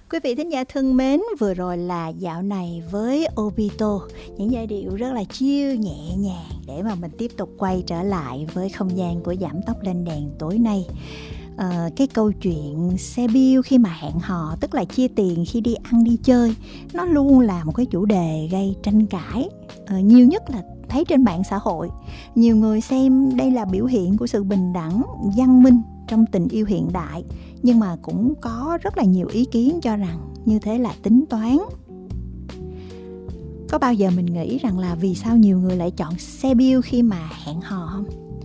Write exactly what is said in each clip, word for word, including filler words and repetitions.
Quý vị thính giả thân mến, vừa rồi là Dạo Này với Obito, những giai điệu rất là chill nhẹ nhàng để mà mình tiếp tục quay trở lại với không gian của Giảm Tốc Lên Đèn tối nay. À, cái câu chuyện xe bill khi mà hẹn hò, tức là chia tiền khi đi ăn đi chơi, nó luôn là một cái chủ đề gây tranh cãi, à, nhiều nhất là thấy trên mạng xã hội. Nhiều người xem đây là biểu hiện của sự bình đẳng, văn minh trong tình yêu hiện đại, nhưng mà cũng có rất là nhiều ý kiến cho rằng như thế là tính toán. Có bao giờ mình nghĩ rằng là vì sao nhiều người lại chọn xe bill khi mà hẹn hò không?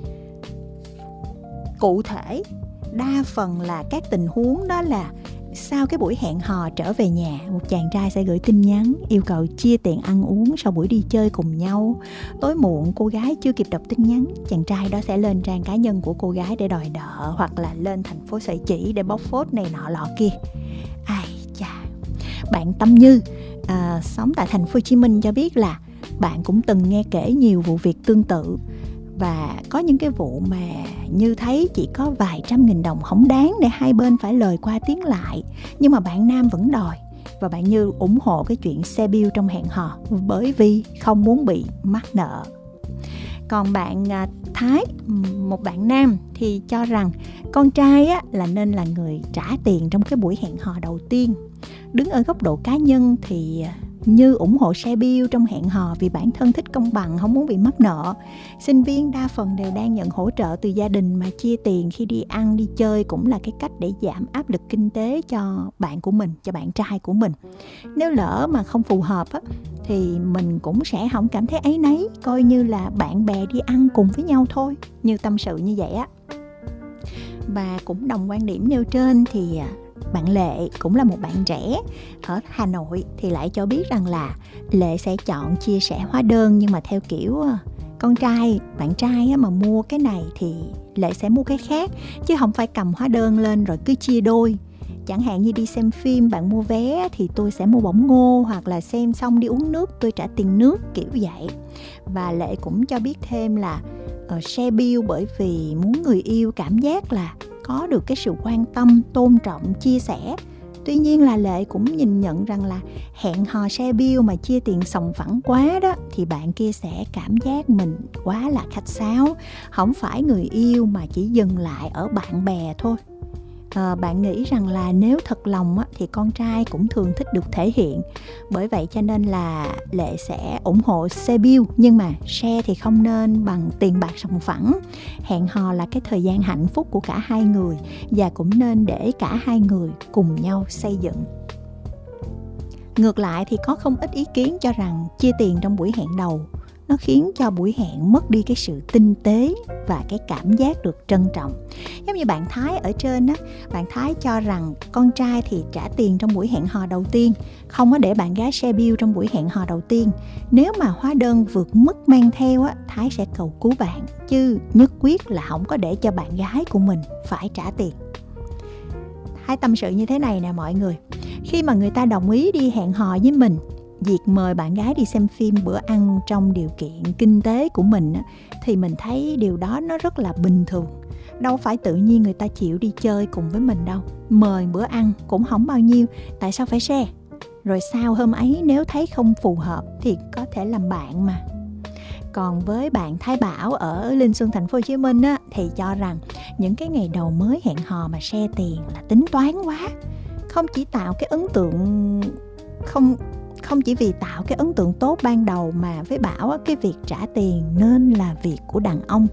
Cụ thể, đa phần là các tình huống đó là sau cái buổi hẹn hò trở về nhà, một chàng trai sẽ gửi tin nhắn yêu cầu chia tiền ăn uống sau buổi đi chơi cùng nhau. Tối muộn cô gái chưa kịp đọc tin nhắn, chàng trai đó sẽ lên trang cá nhân của cô gái để đòi nợ, hoặc là lên thành phố sợi chỉ để bóc phốt này nọ lọ kia. Ai chà, bạn Tâm Như à, sống tại thành phố Hồ Chí Minh cho biết là bạn cũng từng nghe kể nhiều vụ việc tương tự. Và có những cái vụ mà Như thấy chỉ có vài trăm nghìn đồng không đáng để hai bên phải lời qua tiếng lại, nhưng mà bạn nam vẫn đòi. Và bạn Như ủng hộ cái chuyện xe bill trong hẹn hò bởi vì không muốn bị mắc nợ. Còn bạn Thái, một bạn nam, thì cho rằng con trai á, là nên là người trả tiền trong cái buổi hẹn hò đầu tiên. Đứng ở góc độ cá nhân thì Như ủng hộ xe bill trong hẹn hò vì bản thân thích công bằng, không muốn bị mắc nợ. Sinh viên đa phần đều đang nhận hỗ trợ từ gia đình, mà chia tiền khi đi ăn, đi chơi cũng là cái cách để giảm áp lực kinh tế cho bạn của mình, cho bạn trai của mình. Nếu lỡ mà không phù hợp á, thì mình cũng sẽ không cảm thấy áy náy, coi như là bạn bè đi ăn cùng với nhau thôi. Như tâm sự như vậy á. Và cũng đồng quan điểm nêu trên thì bạn Lệ, cũng là một bạn trẻ ở Hà Nội, thì lại cho biết rằng là Lệ sẽ chọn chia sẻ hóa đơn, nhưng mà theo kiểu con trai, bạn trai mà mua cái này thì Lệ sẽ mua cái khác, chứ không phải cầm hóa đơn lên rồi cứ chia đôi. Chẳng hạn như đi xem phim, bạn mua vé thì tôi sẽ mua bỏng ngô, hoặc là xem xong đi uống nước tôi trả tiền nước, kiểu vậy. Và Lệ cũng cho biết thêm là uh, share bill bởi vì muốn người yêu cảm giác là có được cái sự quan tâm, tôn trọng, chia sẻ. Tuy nhiên là Lệ cũng nhìn nhận rằng là hẹn hò share bill mà chia tiền sòng phẳng quá đó, thì bạn kia sẽ cảm giác mình quá là khách sáo, không phải người yêu mà chỉ dừng lại ở bạn bè thôi. À, bạn nghĩ rằng là nếu thật lòng á, thì con trai cũng thường thích được thể hiện. Bởi vậy cho nên là Lệ sẽ ủng hộ share bill, nhưng mà share thì không nên bằng tiền bạc sòng phẳng. Hẹn hò là cái thời gian hạnh phúc của cả hai người, và cũng nên để cả hai người cùng nhau xây dựng. Ngược lại thì có không ít ý kiến cho rằng chia tiền trong buổi hẹn đầu nó khiến cho buổi hẹn mất đi cái sự tinh tế và cái cảm giác được trân trọng. Giống như bạn Thái ở trên á, bạn Thái cho rằng con trai thì trả tiền trong buổi hẹn hò đầu tiên, không có để bạn gái share bill trong buổi hẹn hò đầu tiên. Nếu mà hóa đơn vượt mức mang theo á, Thái sẽ cầu cứu bạn, chứ nhất quyết là không có để cho bạn gái của mình phải trả tiền. Thái tâm sự như thế này nè mọi người. Khi mà người ta đồng ý đi hẹn hò với mình, việc mời bạn gái đi xem phim, bữa ăn trong điều kiện kinh tế của mình á, thì mình thấy điều đó nó rất là bình thường. Đâu phải tự nhiên người ta chịu đi chơi cùng với mình đâu. Mời bữa ăn cũng không bao nhiêu, tại sao phải share? Rồi sau hôm ấy nếu thấy không phù hợp thì có thể làm bạn mà. Còn với bạn Thái Bảo ở Linh Xuân, thành phố Hồ Chí Minh á, thì cho rằng những cái ngày đầu mới hẹn hò mà share tiền là tính toán quá. Không chỉ tạo cái ấn tượng không Không chỉ vì tạo cái ấn tượng tốt ban đầu, mà với Bảo cái việc trả tiền nên là việc của đàn ông.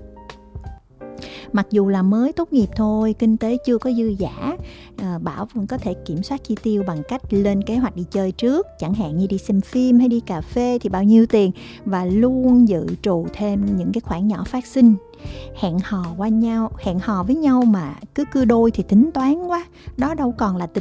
Mặc dù là mới tốt nghiệp thôi, kinh tế chưa có dư dả, à, Bảo vẫn có thể kiểm soát chi tiêu bằng cách lên kế hoạch đi chơi trước. Chẳng hạn như đi xem phim hay đi cà phê thì bao nhiêu tiền, và luôn dự trù thêm những cái khoản nhỏ phát sinh. Hẹn hò qua nhau, hẹn hò với nhau mà cứ cưa đôi thì tính toán quá. Đó đâu còn là tình